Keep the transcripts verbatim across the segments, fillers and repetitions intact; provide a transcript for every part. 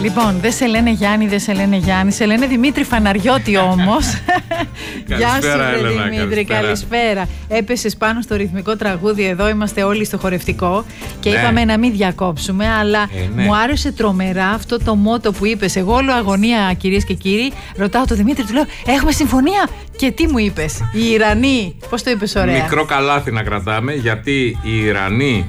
Λοιπόν, δεν σε λένε Γιάννη, δεν σε λένε Γιάννη, σε λένε Δημήτρη Φαναριώτη όμως. Γεια σου, ρε Δημήτρη, καλησπέρα. καλησπέρα. Έπεσες πάνω στο ρυθμικό τραγούδι, εδώ είμαστε όλοι στο χορευτικό και ναι. είπαμε να μην διακόψουμε, αλλά ε, ναι. μου άρεσε τρομερά αυτό το μότο που είπες. Εγώ όλο αγωνία, κυρίες και κύριοι, ρωτάω τον Δημήτρη, του λέω έχουμε συμφωνία. Και τι μου είπες, οι Ιρανοί, πώς το είπες ωραία? Μικρό καλάθι να κρατάμε, γιατί οι Ιρανοί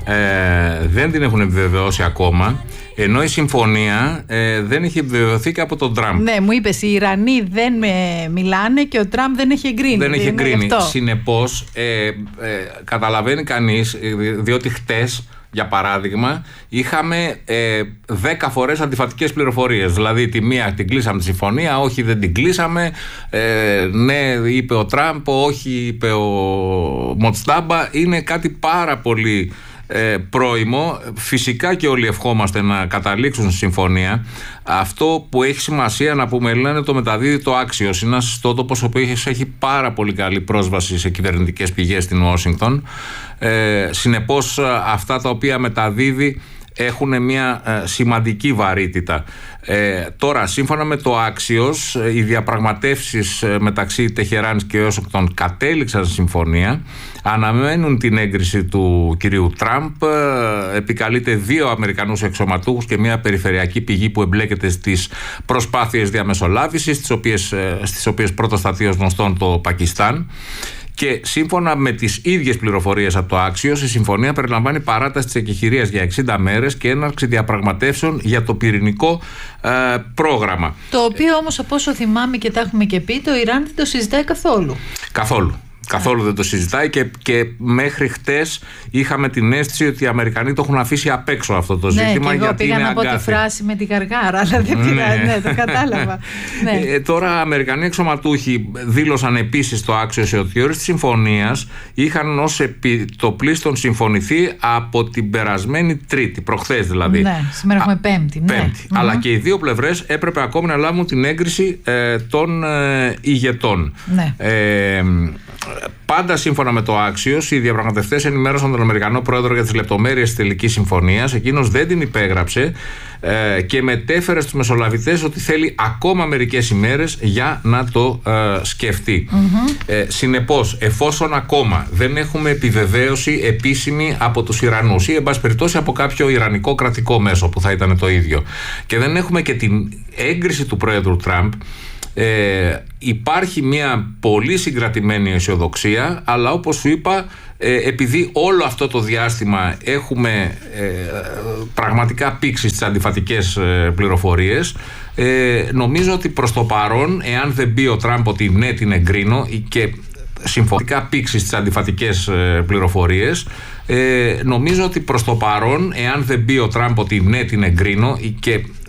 ε, δεν την έχουν επιβεβαιώσει ακόμα. Ενώ η συμφωνία ε, δεν έχει επιβεβαιωθεί και από τον Τραμπ. Ναι, μου είπες, οι Ιρανοί δεν με μιλάνε και ο Τραμπ δεν έχει εγκρίνει. Δεν έχει εγκρίνει. Συνεπώς, ε, ε, καταλαβαίνει κανείς, διότι χτες, για παράδειγμα, είχαμε ε, δέκα φορές αντιφατικές πληροφορίες. Δηλαδή, τη μία την κλείσαμε τη συμφωνία, όχι δεν την κλείσαμε. Ε, ναι, είπε ο Τραμπ, όχι είπε ο Μοτστάμπα. Είναι κάτι πάρα πολύ Ε, πρόημο. Φυσικά και όλοι ευχόμαστε να καταλήξουν στη συμφωνία. Αυτό που έχει σημασία να πούμε, Έλληνα, είναι το μεταδίδει το Axios. Είναι ένας ιστότοπος ο οποίος έχει πάρα πολύ καλή πρόσβαση σε κυβερνητικές πηγές στην Ουάσιγκτον. Ε, συνεπώς, αυτά τα οποία μεταδίδει έχουν μια ε, σημαντική βαρύτητα. Ε, τώρα, σύμφωνα με το Axios, οι διαπραγματεύσεις ε, μεταξύ Τεχεράνης και Ουάσιγκτον κατέληξαν συμφωνία. Αναμένουν την έγκριση του κυρίου Τραμπ. Ε, επικαλείται δύο Αμερικανούς αξιωματούχους και μια περιφερειακή πηγή που εμπλέκεται στις προσπάθειες διαμεσολάβησης, στις οποίες, ε, στις οποίες πρώτο σταθεί ως γνωστόν το Πακιστάν. Και σύμφωνα με τις ίδιες πληροφορίες από το Axios, η συμφωνία περιλαμβάνει παράταση της εκεχηρίας για εξήντα μέρες και έναρξη διαπραγματεύσεων για το πυρηνικό ε, πρόγραμμα. Το οποίο όμως, από όσο θυμάμαι και τα έχουμε και πει, το Ιράν δεν το συζητάει καθόλου. Καθόλου. Καθόλου δεν το συζητάει και, και μέχρι χτες είχαμε την αίσθηση ότι οι Αμερικανοί το έχουν αφήσει απ' έξω αυτό το ζήτημα. Ναι, και εγώ γιατί πήγα είναι να πω τη φράση με τη γαργάρα, αλλά δεν πήγα, ναι. ναι, το κατάλαβα. ναι. ε, τώρα, Αμερικανοί εξωματούχοι δήλωσαν επίσης στο Axios ότι οι όρες της συμφωνίας είχαν ως επιτοπλίστων συμφωνηθεί από την περασμένη Τρίτη, προχθές δηλαδή. Ναι, σήμερα έχουμε Πέμπτη. Ναι. Πέμπτη. Mm-hmm. Αλλά και οι δύο πλευρές έπρεπε ακόμη να λάβουν την έγκριση ε, των ε, ηγετών. Ναι. Ε, Πάντα σύμφωνα με το Axios, οι διαπραγματευτές ενημέρωσαν τον Αμερικανό πρόεδρο για τις λεπτομέρειες της τελικής συμφωνίας. Εκείνος δεν την υπέγραψε ε, και μετέφερε στους μεσολαβητές ότι θέλει ακόμα μερικές ημέρες για να το ε, σκεφτεί. Mm-hmm. Ε, συνεπώς, εφόσον ακόμα δεν έχουμε επιβεβαίωση επίσημη από τους Ιρανούς ή εν πάση περιπτώσει από κάποιο ιρανικό κρατικό μέσο που θα ήταν το ίδιο, και δεν έχουμε και την έγκριση του πρόεδρου Τραμπ, Ε, υπάρχει μια πολύ συγκρατημένη αισιοδοξία, αλλά όπως σου είπα, ε, επειδή όλο αυτό το διάστημα έχουμε ε, πραγματικά πήξει στις αντιφατικές ε, πληροφορίες, ε, νομίζω ότι προς το παρόν, εάν δεν πει ο Τραμπ ότι ναι την εγκρίνω, και συμφωνικά πήξει στις αντιφατικές ε, πληροφορίες, ε, νομίζω ότι προς το παρόν, εάν δεν πει ο Τραμπ ότι ναι την εγκρίνω, και